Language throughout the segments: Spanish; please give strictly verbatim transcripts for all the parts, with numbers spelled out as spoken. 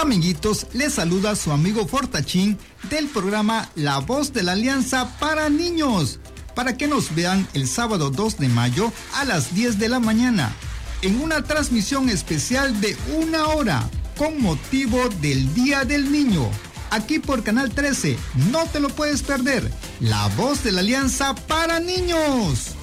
Amiguitos, les saluda su amigo Fortachín del programa La Voz de la Alianza para Niños, para que nos vean el sábado dos de mayo a las diez de la mañana, en una transmisión especial de una hora, con motivo del Día del Niño, aquí por Canal trece. No te lo puedes perder, La Voz de la Alianza para Niños.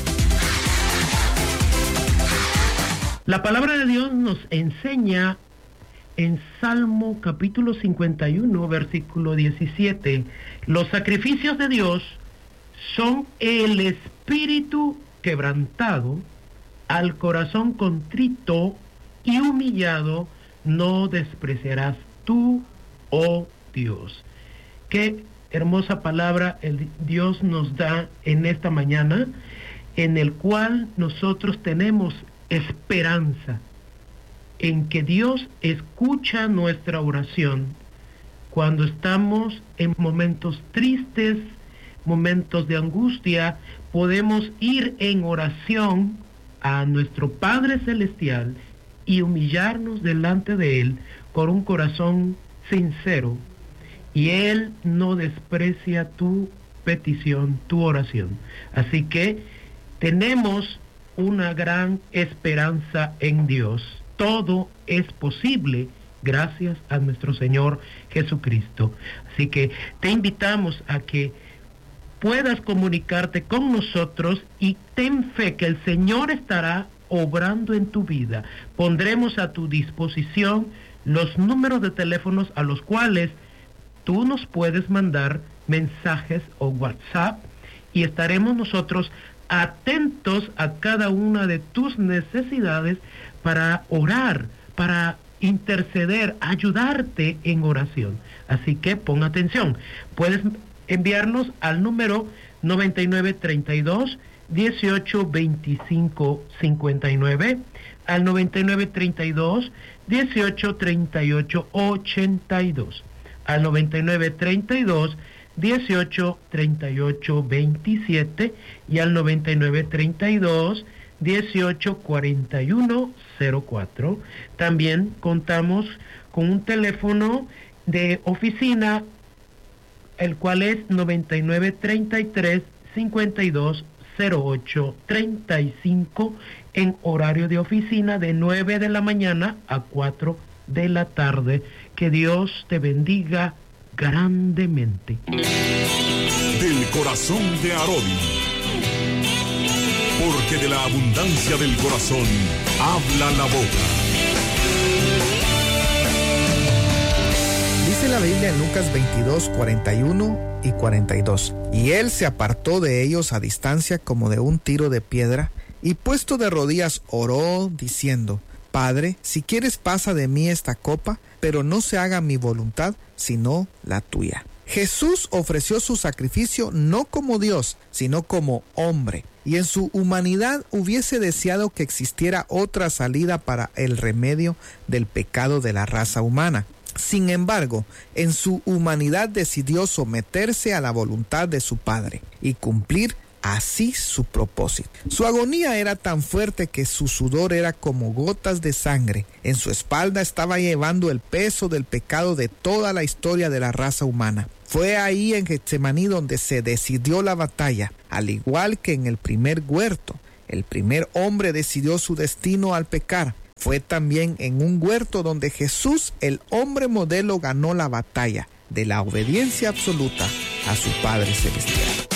La palabra de Dios nos enseña en Salmo capítulo cincuenta y uno, versículo diecisiete, los sacrificios de Dios son el espíritu quebrantado, al corazón contrito y humillado no despreciarás tú, oh Dios. Qué hermosa palabra el Dios nos da en esta mañana, en el cual nosotros tenemos esperanza en que Dios escucha nuestra oración cuando estamos en momentos tristes, momentos de angustia. Podemos ir en oración a nuestro Padre Celestial y humillarnos delante de Él con un corazón sincero, y Él no desprecia tu petición, tu oración. Así que tenemos una gran esperanza en Dios. Todo es posible gracias a nuestro Señor Jesucristo. Así que te invitamos a que puedas comunicarte con nosotros y ten fe que el Señor estará obrando en tu vida. Pondremos a tu disposición los números de teléfonos a los cuales tú nos puedes mandar mensajes o WhatsApp, y estaremos nosotros atentos a cada una de tus necesidades para orar, para interceder, ayudarte en oración. Así que pon atención. Puedes enviarnos al número noventa y nueve treinta y dos dieciocho veinticinco cincuenta y nueve, al noventa y nueve treinta y dos dieciocho treinta y ocho ochenta y dos, al noventa y nueve treinta y dos dieciocho treinta y ocho veintisiete y al noventa y nueve treinta y dos dieciocho cuarenta y uno cero cuatro. También contamos con un teléfono de oficina, el cual es noventa y nueve treinta y tres cincuenta y dos cero ocho treinta y cinco, en horario de oficina de nueve de la mañana a cuatro de la tarde. Que Dios te bendiga grandemente. Del corazón de Arodi, porque de la abundancia del corazón habla la boca. Dice la Biblia en Lucas veintidós, cuarenta y uno y cuarenta y dos. Y él se apartó de ellos a distancia como de un tiro de piedra, y puesto de rodillas oró, diciendo: Padre, si quieres pasa de mí esta copa, pero no se haga mi voluntad, sino la tuya. Jesús ofreció su sacrificio no como Dios, sino como hombre, y en su humanidad hubiese deseado que existiera otra salida para el remedio del pecado de la raza humana. Sin embargo, en su humanidad decidió someterse a la voluntad de su Padre y cumplir así su propósito. Su agonía era tan fuerte que su sudor era como gotas de sangre. En su espalda estaba llevando el peso del pecado de toda la historia de la raza humana. Fue ahí en Getsemaní donde se decidió la batalla. Al igual que en el primer huerto, el primer hombre decidió su destino al pecar. Fue también en un huerto donde Jesús, el hombre modelo, ganó la batalla de la obediencia absoluta a su Padre Celestial.